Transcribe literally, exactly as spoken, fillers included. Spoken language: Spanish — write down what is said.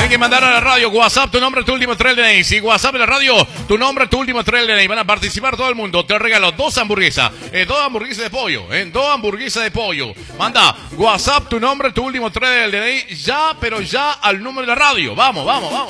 que mandar a la radio WhatsApp tu nombre, tu último tres del D N I. Si WhatsApp en la radio, tu nombre, tu último tres del D N I. Van a participar todo el mundo. Te regalo dos hamburguesas. Eh, dos hamburguesas de pollo. Eh, dos hamburguesas de pollo. Manda WhatsApp tu nombre, tu último tres del D N I. Ya, pero ya al número de la radio. Vamos, vamos, vamos.